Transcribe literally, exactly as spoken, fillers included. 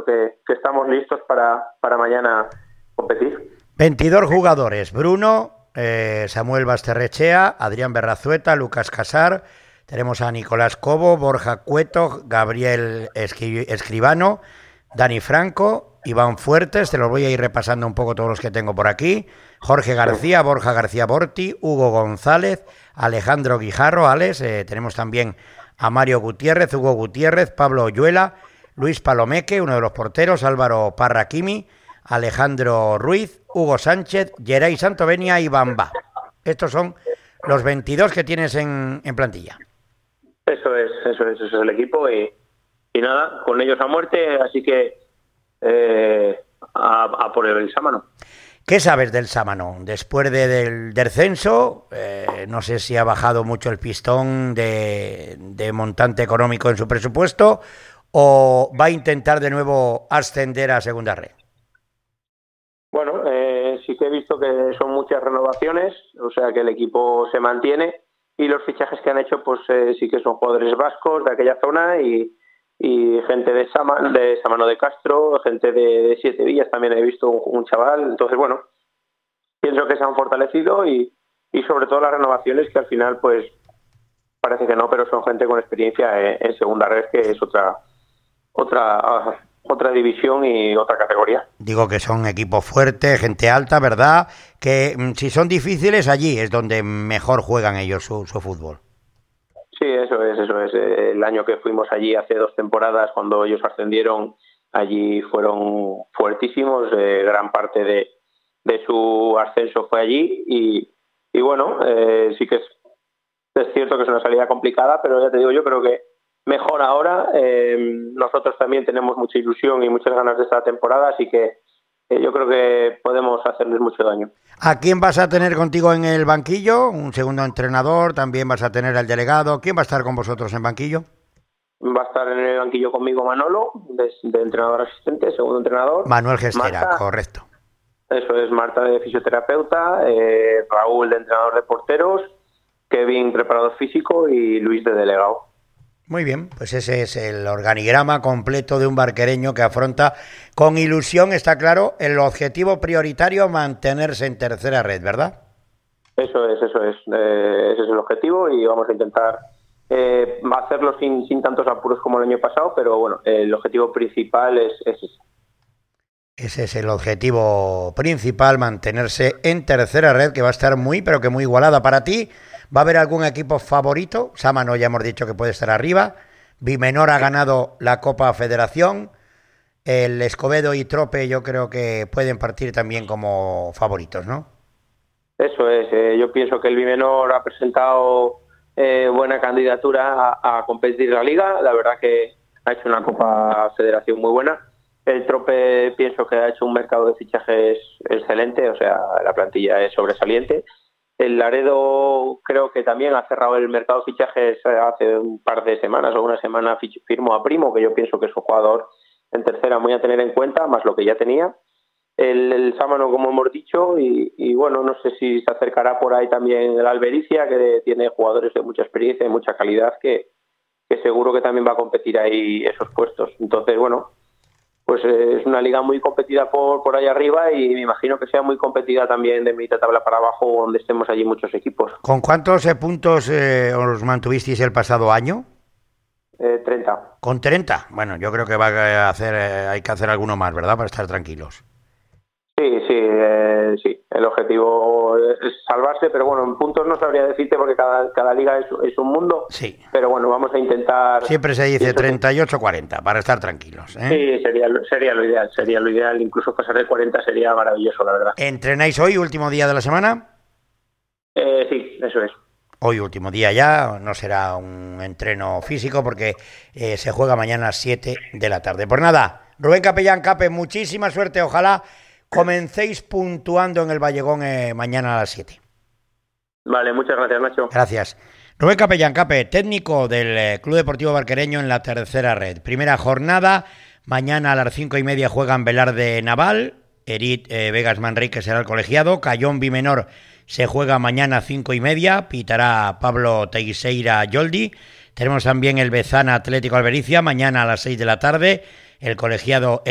que, que estamos listos para, para mañana competir. veintidós jugadores, Bruno, eh, Samuel Basterrechea, Adrián Berrazueta, Lucas Casar, tenemos a Nicolás Cobo, Borja Cueto, Gabriel Esqui- Escribano, Dani Franco, Iván Fuertes, te los voy a ir repasando un poco todos los que tengo por aquí, Jorge García, Borja García Borti, Hugo González, Alejandro Guijarro, Alex, eh, tenemos también a Mario Gutiérrez, Hugo Gutiérrez, Pablo Oyuela, Luis Palomeque, uno de los porteros, Álvaro Parraquimi, Alejandro Ruiz, Hugo Sánchez, Geray Santovenia y Bamba. Estos son los veintidós que tienes en, en plantilla. Eso es, eso es, eso es el equipo y, y nada, con ellos a muerte, así que eh, a, a por el Sámano. ¿Qué sabes del Sámano? Después de, del descenso, eh, no sé si ha bajado mucho el pistón de, de montante económico en su presupuesto o va a intentar de nuevo ascender a segunda red. Bueno, eh, sí que he visto que son muchas renovaciones, o sea que el equipo se mantiene y los fichajes que han hecho pues eh, sí que son jugadores vascos de aquella zona y, y gente de Sama, de Samano de Castro, gente de, de Siete Villas también he visto un, un chaval, entonces bueno, pienso que se han fortalecido y, y sobre todo las renovaciones que al final pues parece que no, pero son gente con experiencia en, en segunda red que es otra otra otra división y otra categoría. Digo que son equipos fuertes, gente alta, ¿verdad? Que si son difíciles, allí es donde mejor juegan ellos su, su fútbol. Sí, eso es, eso es. El año que fuimos allí hace dos temporadas, cuando ellos ascendieron, allí fueron fuertísimos. Eh, gran parte de, de su ascenso fue allí y, y bueno, eh, sí que es, es cierto que es una salida complicada, pero ya te digo, yo creo que mejor ahora. Eh, nosotros también tenemos mucha ilusión y muchas ganas de esta temporada, así que eh, yo creo que podemos hacerles mucho daño. ¿A quién vas a tener contigo en el banquillo? ¿Un segundo entrenador? ¿También vas a tener al delegado? ¿Quién va a estar con vosotros en banquillo? Va a estar en el banquillo conmigo Manolo, de, de entrenador asistente, segundo entrenador. Manuel Gestera, Marta, correcto. Eso es, Marta de fisioterapeuta, eh, Raúl de entrenador de porteros, Kevin preparador físico y Luis de delegado. Muy bien, pues ese es el organigrama completo de un barquereño que afronta con ilusión, está claro, el objetivo prioritario, mantenerse en tercera red, ¿verdad? Eso es, eso es, eh, ese es el objetivo y vamos a intentar eh, hacerlo sin, sin tantos apuros como el año pasado, pero bueno, el objetivo principal es, es ese. Ese es el objetivo principal, mantenerse en tercera red, que va a estar muy, pero que muy igualada para ti. ¿Va a haber algún equipo favorito? Sámano ya hemos dicho que puede estar arriba. Bimenor ha ganado la Copa Federación. El Escobedo y Trope yo creo que pueden partir también como favoritos, ¿no? Eso es. Eh, yo pienso que el Bimenor ha presentado eh, buena candidatura a, a competir la Liga. La verdad que ha hecho una Copa Federación muy buena. El Trope pienso que ha hecho un mercado de fichajes excelente, o sea, la plantilla es sobresaliente. El Laredo creo que también ha cerrado el mercado de fichajes hace un par de semanas o una semana, firmó a Primo, que yo pienso que es un jugador en tercera muy a tener en cuenta, más lo que ya tenía. El, el Sámano, como hemos dicho, y, y bueno, no sé si se acercará por ahí también el Albericia, que tiene jugadores de mucha experiencia y mucha calidad, que, que seguro que también va a competir ahí esos puestos. Entonces, bueno, pues eh, es una liga muy competida por, por ahí arriba y me imagino que sea muy competida también de mitad tabla para abajo, donde estemos allí muchos equipos. ¿Con cuántos eh, puntos eh, os mantuvisteis el pasado año? Eh, treinta. ¿Con treinta? Bueno, yo creo que va a hacer, eh, hay que hacer alguno más, ¿verdad? Para estar tranquilos. Sí, sí, eh, sí. El objetivo es salvarse, pero bueno, en puntos no sabría decirte porque cada, cada liga es, es un mundo. Sí. Pero bueno, vamos a intentar... Siempre se dice treinta y ocho cuarenta, para estar tranquilos, ¿eh? Sí, sería, sería lo ideal, sería lo ideal. Incluso pasar de cuarenta sería maravilloso, la verdad. ¿Entrenáis hoy, último día de la semana? Eh, sí, eso es. Hoy último día ya, no será un entreno físico porque eh, se juega mañana a las siete de la tarde. Pues nada, Rubén Capellán Cape, muchísima suerte, ojalá comencéis puntuando en el Vallegón eh, mañana a las siete. Vale, muchas gracias, Nacho. Gracias. Rubén Capellán Cape, técnico del eh, Club Deportivo Barquereño en la tercera red. Primera jornada, mañana a las cinco y media juegan Velarde Naval, Erit eh, Vegas Manrique será el colegiado, Cayón Bimenor se juega mañana a cinco y media, pitará Pablo Teixeira Yoldi. Tenemos también el Bezana Atlético Albericia, mañana a las seis de la tarde, el colegiado